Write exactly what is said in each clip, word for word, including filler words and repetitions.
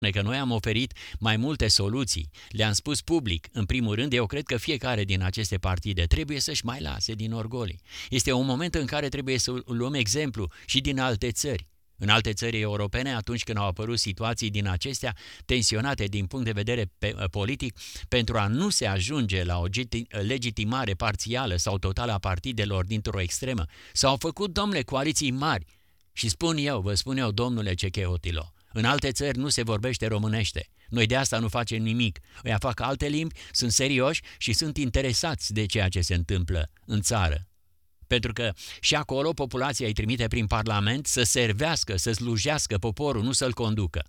că noi am oferit mai multe soluții, le-am spus public. În primul rând, eu cred că fiecare din aceste partide trebuie să-și mai lase din orgolii. Este un moment în care trebuie să luăm exemplu și din alte țări. În alte țări europene, atunci când au apărut situații din acestea tensionate din punct de vedere politic, pentru a nu se ajunge la o legitimare parțială sau totală a partidelor dintr-o extremă, s-au făcut, domnule, coaliții mari. Și spun eu, vă spun eu, domnule Ceche Otilo, în alte țări nu se vorbește românește. Noi de asta nu facem nimic. Ăia fac alte limbi, sunt serioși și sunt interesați de ceea ce se întâmplă în țară. Pentru că și acolo populația îi trimite prin Parlament să servească, să slujească poporul, nu să-l conducă.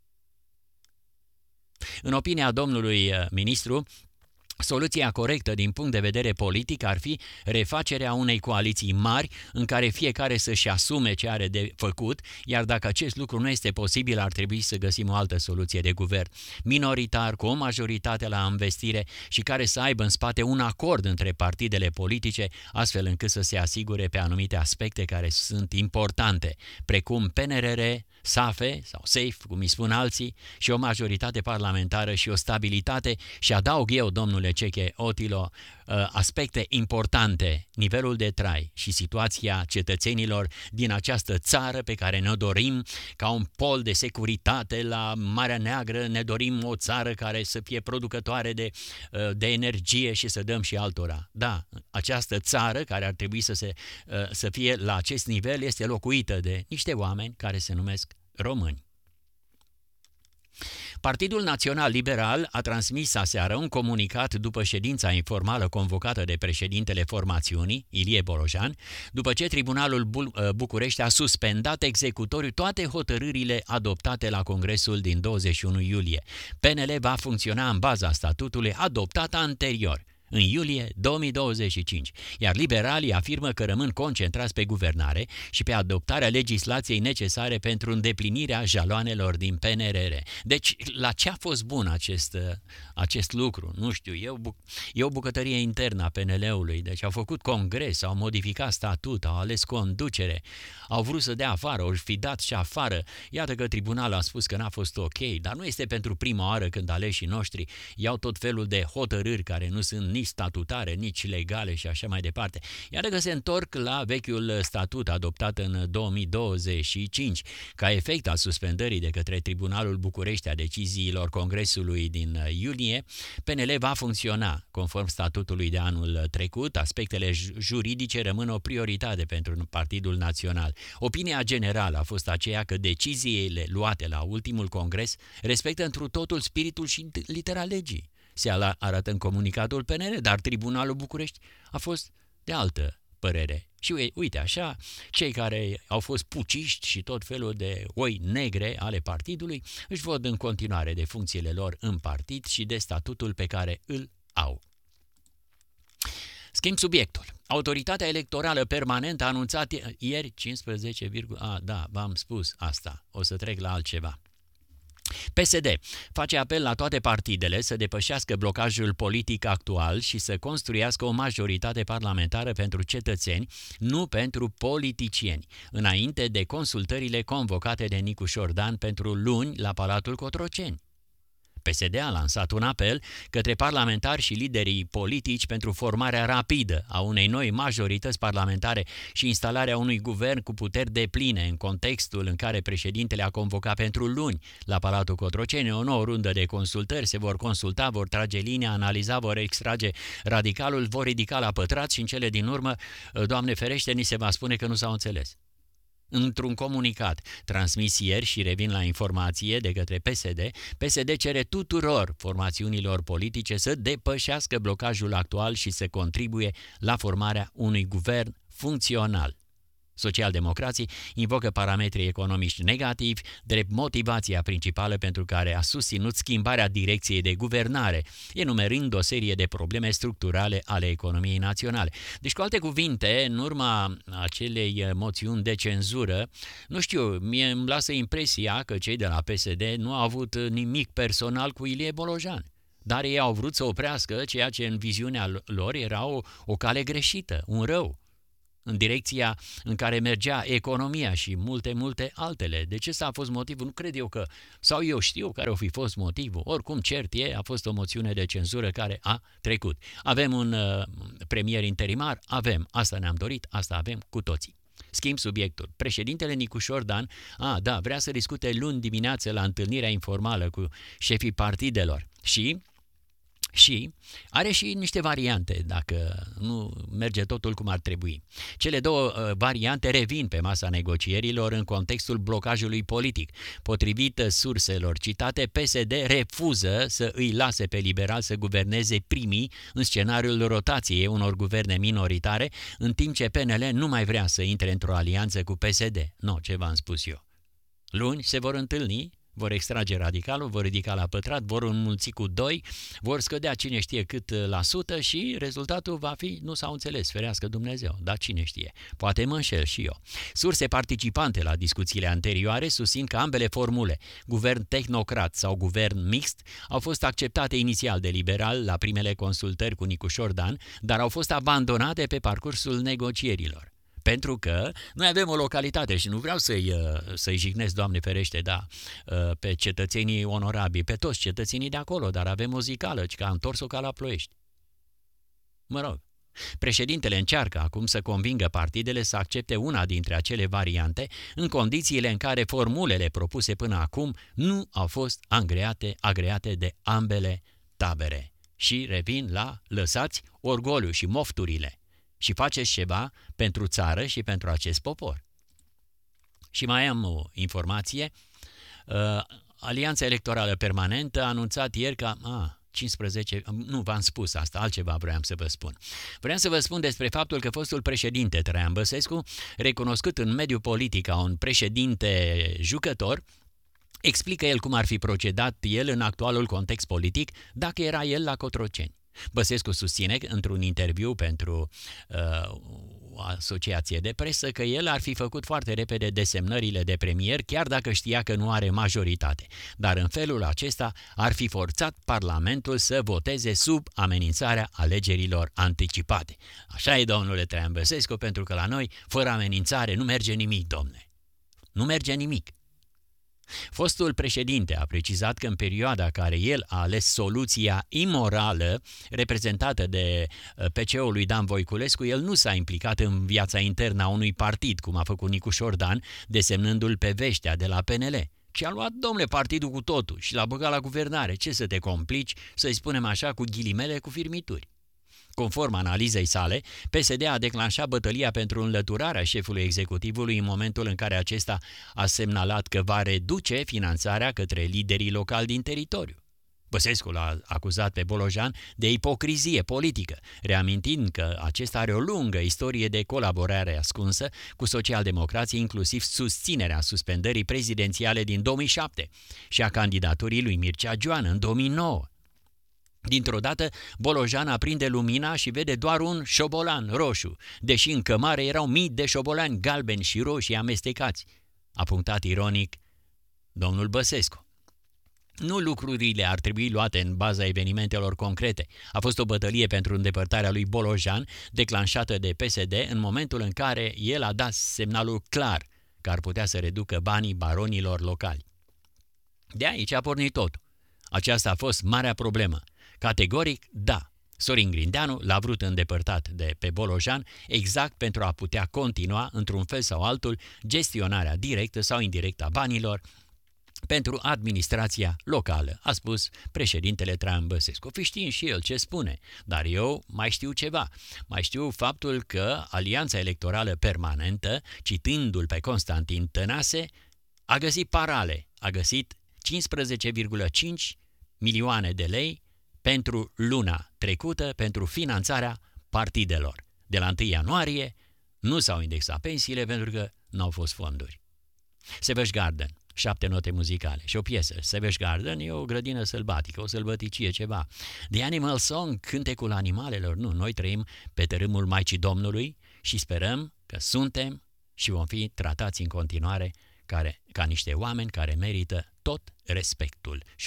În opinia domnului ministru, soluția corectă din punct de vedere politic ar fi refacerea unei coaliții mari în care fiecare să-și asume ce are de făcut, iar dacă acest lucru nu este posibil, ar trebui să găsim o altă soluție de guvern minoritar, cu o majoritate la investire și care să aibă în spate un acord între partidele politice, astfel încât să se asigure pe anumite aspecte care sunt importante, precum P N R R, SAFE sau SAFE, cum îi spun alții, și o majoritate parlamentară și o stabilitate și adaug eu, domnule Ceche Otilo, aspecte importante, nivelul de trai și situația cetățenilor din această țară pe care ne dorim ca un pol de securitate la Marea Neagră, ne dorim o țară care să fie producătoare de, de energie și să dăm și altora. Da, această țară care ar trebui să, se, să fie la acest nivel este locuită de niște oameni care se numesc români. Partidul Național Liberal a transmis aseară un comunicat după ședința informală convocată de președintele formațiunii, Ilie Bolojan, după ce Tribunalul București a suspendat executoriu toate hotărârile adoptate la Congresul din douăzeci și unu iulie. P N L va funcționa în baza statutului adoptat anterior, în iulie două mii douăzeci și cinci, iar liberalii afirmă că rămân concentrați pe guvernare și pe adoptarea legislației necesare pentru îndeplinirea jaloanelor din P N R R. Deci, la ce a fost bun acest, acest lucru? Nu știu, e o, bu- e o bucătărie internă a P N L-ului, deci au făcut congres, au modificat statut, au ales conducere, au vrut să dea afară, au fi dat și afară. Iată că tribunalul a spus că n-a fost ok, dar nu este pentru prima oară când aleșii noștri iau tot felul de hotărâri care nu sunt nici statutare, nici legale și așa mai departe. Iar că se întorc la vechiul statut adoptat în două mii douăzeci și cinci, ca efect al suspendării de către Tribunalul București a deciziilor Congresului din iulie, P N L va funcționa conform statutului de anul trecut. Aspectele juridice rămân o prioritate pentru Partidul Național. Opinia generală a fost aceea că deciziile luate la ultimul congres respectă întru totul spiritul și litera legii. Se arată în comunicatul P N L, dar Tribunalul București a fost de altă părere. Și uite așa, cei care au fost puciști și tot felul de oi negre ale partidului își văd în continuare de funcțiile lor în partid și de statutul pe care îl au. Schimb subiectul. Autoritatea Electorală Permanentă a anunțat ieri cincisprezece, a, da, v-am spus asta, o să trec la altceva. P S D face apel la toate partidele să depășească blocajul politic actual și să construiască o majoritate parlamentară pentru cetățeni, nu pentru politicieni, înainte de consultările convocate de Nicu Șordan pentru luni la Palatul Cotroceni. P S D a lansat un apel către parlamentari și liderii politici pentru formarea rapidă a unei noi majorități parlamentare și instalarea unui guvern cu puteri depline în contextul în care președintele a convocat pentru luni la Palatul Cotroceni o nouă rundă de consultări. Se vor consulta, vor trage linia, analiza, vor extrage radicalul, vor ridica la pătrat și în cele din urmă, Doamne ferește, ni se va spune că nu s-au înțeles. Într-un comunicat transmis ieri și revin la informație de către P S D, P S D cere tuturor formațiunilor politice să depășească blocajul actual și să contribuie la formarea unui guvern funcțional. Socialdemocrații invocă parametrii economici negativi drept motivația principală pentru care a susținut schimbarea direcției de guvernare, enumerând o serie de probleme structurale ale economiei naționale. Deci, cu alte cuvinte, în urma acelei moțiuni de cenzură, nu știu, mie îmi lasă impresia că cei de la P S D nu au avut nimic personal cu Ilie Bolojan, dar ei au vrut să oprească ceea ce în viziunea lor era o, o cale greșită, un rău. în direcția în care mergea economia și multe, multe altele. De ce s-a fost motivul? Nu cred eu că, sau eu știu care o fi fost motivul. Oricum, cert e, a fost o moțiune de cenzură care a trecut. Avem un uh, premier interimar? Avem. Asta ne-am dorit, asta avem cu toții. Schimb subiectul. Președintele Nicușor Dan, a, da, vrea să discute luni dimineață la întâlnirea informală cu șefii partidelor și... Și are și niște variante, dacă nu merge totul cum ar trebui. Cele două uh, variante revin pe masa negocierilor în contextul blocajului politic. Potrivit surselor citate, P S D refuză să îi lase pe liberal să guverneze primii în scenariul rotației unor guverne minoritare, în timp ce P N L nu mai vrea să intre într-o alianță cu P S D. Nu, ce v-am spus eu. Luni se vor întâlni, vor extrage radicalul, vor ridica la pătrat, vor înmulți cu doi, vor scădea cine știe cât la sută și rezultatul va fi, nu s-au înțeles, ferească Dumnezeu, dar cine știe, poate mă înșel și eu. Surse participante la discuțiile anterioare susțin că ambele formule, guvern tehnocrat sau guvern mixt, au fost acceptate inițial de liberal la primele consultări cu Nicușor Dan, dar au fost abandonate pe parcursul negocierilor. Pentru că noi avem o localitate și nu vreau să-i, să-i jignesc, Doamne ferește, da, pe cetățenii onorabili, pe toți cetățenii de acolo, dar avem o zicală, că a întors-o ca la Ploiești. Mă rog, președintele încearcă acum să convingă partidele să accepte una dintre acele variante în condițiile în care formulele propuse până acum nu au fost agreate, agreate de ambele tabere. Și revin la lăsați orgoliu și mofturile și faceți ceva pentru țară și pentru acest popor. Și mai am o informație. Uh, Alianța Electorală Permanentă a anunțat ieri că... A, cincisprezece... Nu, v-am spus asta, altceva vreau să vă spun. Vreau să vă spun despre faptul că fostul președinte Traian Băsescu, recunoscut în mediul politic ca un președinte jucător, explică el cum ar fi procedat el în actualul context politic dacă era el la Cotroceni. Băsescu susține într-un interviu pentru uh, o asociație de presă că el ar fi făcut foarte repede desemnările de premier, chiar dacă știa că nu are majoritate. Dar în felul acesta ar fi forțat Parlamentul să voteze sub amenințarea alegerilor anticipate. Așa e, domnule Traian Băsescu, pentru că la noi, fără amenințare, nu merge nimic, domne. Nu merge nimic. Fostul președinte a precizat că în perioada care el a ales soluția imorală reprezentată de P C-ul lui Dan Voiculescu, el nu s-a implicat în viața internă a unui partid, cum a făcut Nicușor Dan, desemnându-l pe Veștea de la P N L, ci a luat, domnule, partidul cu totul și l-a băgat la guvernare. Ce să te complici, să-i spunem așa, cu ghilimele, cu firmituri? Conform analizei sale, P S D a declanșat bătălia pentru înlăturarea șefului executivului în momentul în care acesta a semnalat că va reduce finanțarea către liderii locali din teritoriu. Băsescu l-a acuzat pe Bolojan de ipocrizie politică, reamintind că acesta are o lungă istorie de colaborare ascunsă cu socialdemocrații, inclusiv susținerea suspendării prezidențiale din două mii șapte și a candidaturii lui Mircea Joană în două mii nouă. Dintr-o dată, Bolojan aprinde lumina și vede doar un șobolan roșu, deși în cămare erau mii de șobolani galbeni și roșii amestecați, a punctat ironic domnul Băsescu. Nu lucrurile ar trebui luate în baza evenimentelor concrete. A fost o bătălie pentru îndepărtarea lui Bolojan, declanșată de P S D în momentul în care el a dat semnalul clar că ar putea să reducă banii baronilor locali. De aici a pornit totul. Aceasta a fost marea problemă. Categoric, da. Sorin Grindeanu l-a vrut îndepărtat de pe Bolojan exact pentru a putea continua, într-un fel sau altul, gestionarea directă sau indirectă a banilor pentru administrația locală, a spus președintele Traian Băsescu. Fi știind și el ce spune, dar eu mai știu ceva. Mai știu faptul că Alianța Electorală Permanentă, citându-l pe Constantin Tănase, a găsit parale, a găsit cincisprezece virgulă cinci milioane de lei pentru luna trecută, pentru finanțarea partidelor. De la întâi ianuarie nu s-au indexat pensiile pentru că nu au fost fonduri. Savage Garden, șapte note muzicale și o piesă. Savage Garden e o grădină sălbatică, o sălbăticie ceva. The Animal Song, cântecul animalelor. Nu, noi trăim pe tărâmul Maicii Domnului și sperăm că suntem și vom fi tratați în continuare care, ca niște oameni care merită tot respectul și